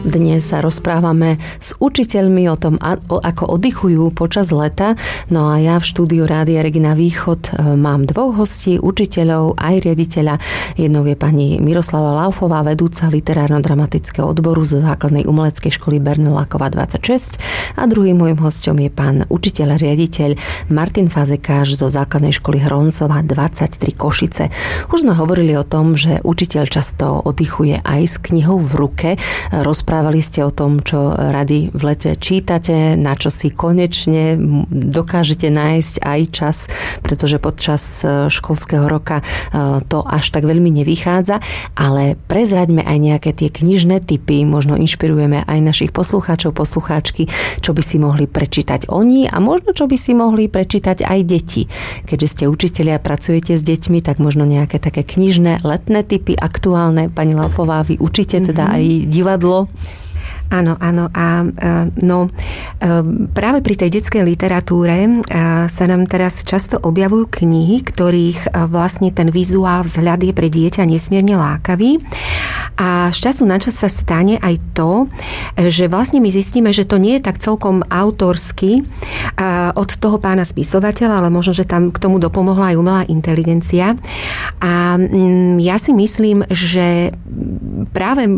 Dnes sa rozprávame s učiteľmi o tom, ako oddychujú počas leta. No a ja v štúdiu Rádia Regina Východ mám dvoch hostí, učiteľov aj riaditeľa. Jednou je pani Miroslava Laufová, vedúca literárno-dramatického odboru zo základnej umeleckej školy Bernolákova 26 a druhým môjim hosťom je pán učiteľ riaditeľ Martin Fazekáš zo základnej školy Hroncova 23 Košice. Už sme hovorili o tom, že učiteľ často oddychuje aj s knihou v ruke. Rozprávali ste o tom, čo radi v lete čítate, na čo si konečne dokážete nájsť aj čas, pretože počas školského roka to až tak veľmi nevychádza, ale prezraďme aj nejaké tie knižné tipy, možno inšpirujeme aj našich poslucháčov, poslucháčky, čo by si mohli prečítať oni a možno čo by si mohli prečítať aj deti. Keďže ste učitelia a pracujete s deťmi, tak možno nejaké také knižné letné tipy, aktuálne. Pani Laufová, vy učíte teda aj divadlo? Áno. Práve pri tej detskej literatúre sa nám teraz často objavujú knihy, ktorých vlastne ten vizuál, vzhľad je pre dieťa nesmierne lákavý. A z času na čas sa stane aj to, že vlastne my zistíme, že to nie je tak celkom autorsky od toho pána spisovateľa, ale možno, že tam k tomu dopomohla aj umelá inteligencia. A ja si myslím, že práve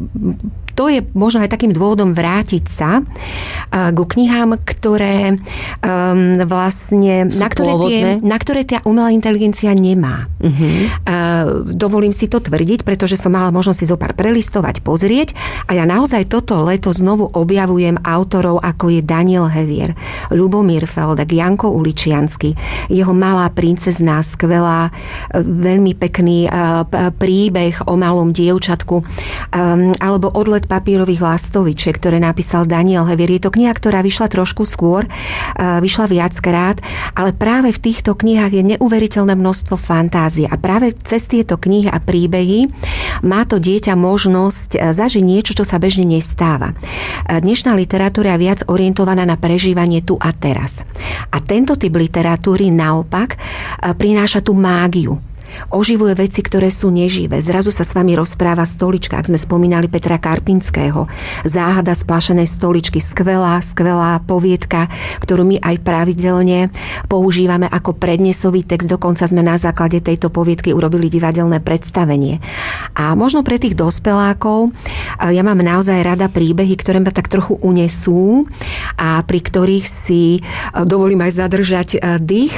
to je možno aj takým dôvodom vrátiť sa ku knihám, ktoré vlastne, na ktoré tá umelá inteligencia nemá. Dovolím si to tvrdiť, pretože som mala možnosť si zopár prelistovať, pozrieť a ja naozaj toto leto znovu objavujem autorov, ako je Daniel Hevier, Ľubomír Feldek, Janko Uličiansky, jeho Malá princezná, skvelá, veľmi pekný príbeh o malom dievčatku, alebo Odlet papírových lastovičiek, ktoré napísal Daniel Hevier. Je to kniha, ktorá vyšla trošku skôr, vyšla viackrát, ale práve v týchto knihách je neuveriteľné množstvo fantázie a práve cez tieto knihy a príbehy má to dieťa možnosť zažiť niečo, čo sa bežne nestáva. Dnešná literatúra je viac orientovaná na prežívanie tu a teraz. A tento typ literatúry naopak prináša tú mágiu. Oživuje veci, ktoré sú neživé. Zrazu sa s vami rozpráva stolička, ak sme spomínali Petra Karpinského. Záhada splášenej stoličky. Skvelá poviedka, ktorú my aj pravidelne používame ako prednesový text. Dokonca sme na základe tejto poviedky urobili divadelné predstavenie. A možno pre tých dospelákov ja mám naozaj rada príbehy, ktoré ma tak trochu unesú a pri ktorých si dovolím aj zadržať dých.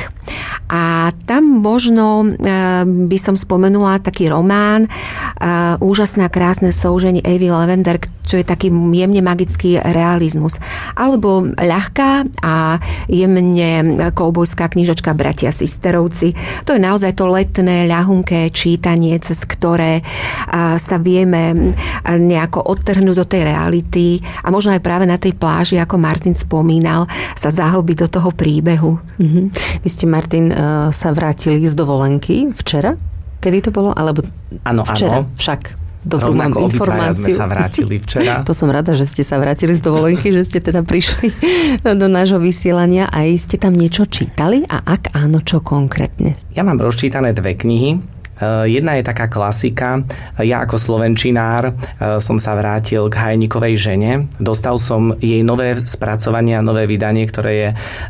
A tam možno by som spomenula taký román Úžasná krásne souženie Avy Lavender, čo je taký jemne magický realizmus. Alebo ľahká a jemne koubojská knižočka Bratia Sisterovci. To je naozaj to letné, ľahunké čítanie, cez ktoré sa vieme nejako odtrhnúť do tej reality a možno aj práve na tej pláži, ako Martin spomínal, sa zahlbiť do toho príbehu. Vy ste, Martin, sa vrátili z dovolenky včera? Kedy to bolo? Alebo včera? Áno. Však dobrú mám informáciu. Sme sa vrátili včera. To som rada, že ste sa vrátili z dovolenky, že ste teda prišli do nášho vysielania a ste tam niečo čítali a ak áno, čo konkrétne? Ja mám rozčítané dve knihy. Jedna je taká klasika. Ja ako slovenčinár som sa vrátil k Hajnikovej žene. Dostal som jej nové spracovanie a nové vydanie, ktoré je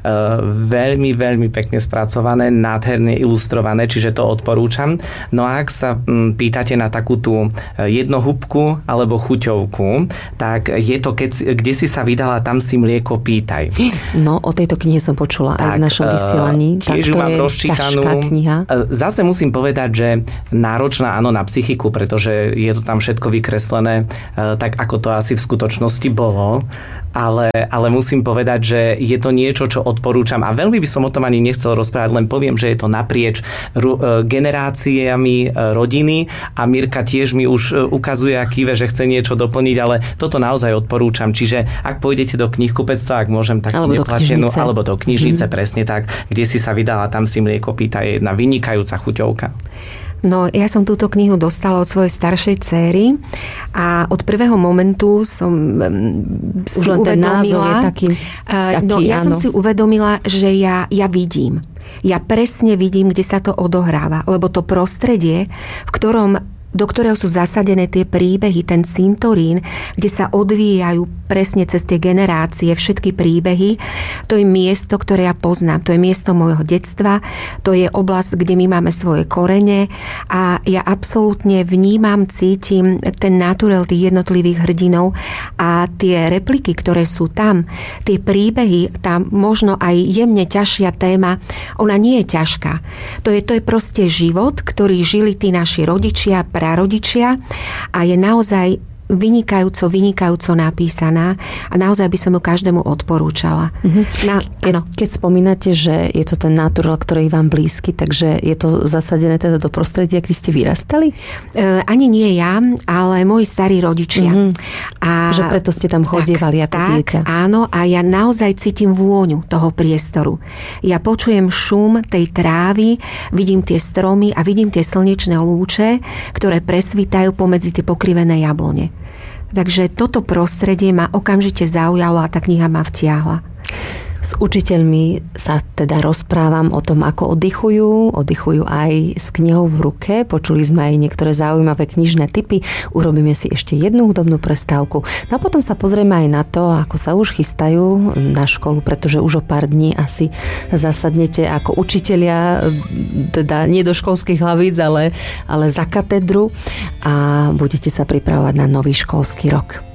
veľmi, veľmi pekne spracované, nádherne ilustrované, čiže to odporúčam. No a ak sa pýtate na takú tú jednohúbku alebo chuťovku, tak je to, kde si sa vydala, tam si mlieko pýtaj. No, o tejto knihe som počula aj v našom vysielaní. Tiež ju mám rozčítanú. Ťažká kniha. Zase musím povedať, že náročná, áno, na psychiku, pretože je to tam všetko vykreslené tak, ako to asi v skutočnosti bolo. Ale musím povedať, že je to niečo, čo odporúčam a veľmi by som o tom ani nechcel rozprávať, len poviem, že je to naprieč generáciami rodiny a Mirka tiež mi už ukazuje a kýve, že chce niečo doplniť, ale toto naozaj odporúčam. Čiže ak pôjdete do knihkupectva, ak môžem, tak neplatenú, alebo do knižnice, presne tak, kde si sa vydala, tam si mlieko pýta, je jedna vynikajúca chuťovka. No, ja som túto knihu dostala od svojej staršej céry a od prvého momentu som si uvedomila, ja som si uvedomila, že ja vidím. Ja presne vidím, kde sa to odohráva, lebo to prostredie, v ktorom do ktorého sú zasadené tie príbehy, ten cintorín, kde sa odvíjajú presne cez tie generácie všetky príbehy. To je miesto, ktoré ja poznám. To je miesto môjho detstva. To je oblasť, kde my máme svoje korene a ja absolútne vnímam, cítim ten naturel tých jednotlivých hrdinov a tie repliky, ktoré sú tam, tie príbehy, tam možno aj jemne ťažšia téma, ona nie je ťažká. To je proste život, ktorý žili tí naši rodičia, prarodičia a je naozaj vynikajúco napísaná a naozaj by som ju každému odporúčala. Keď spomínate, že je to ten natural, ktorý je vám blízky, takže je to zasadené teda do prostredia, kde ste vyrastali? Ani nie ja, ale moji starí rodičia. A že preto ste tam chodievali ako dieťa. Áno, a ja naozaj cítim vôňu toho priestoru. Ja počujem šum tej trávy, vidím tie stromy a vidím tie slnečné lúče, ktoré presvítajú pomedzi tie pokrivené jablone. Takže toto prostredie ma okamžite zaujalo a tá kniha ma vtiahla. S učiteľmi sa teda rozprávam o tom, ako oddychujú aj s knihou v ruke. Počuli sme aj niektoré zaujímavé knižné tipy. Urobíme si ešte jednu hudobnú prestávku. No a potom sa pozrieme aj na to, ako sa už chystajú na školu, pretože už o pár dní asi zasadnete ako učitelia, teda nie do školských hlavíc, ale za katedru a budete sa pripravovať na nový školský rok.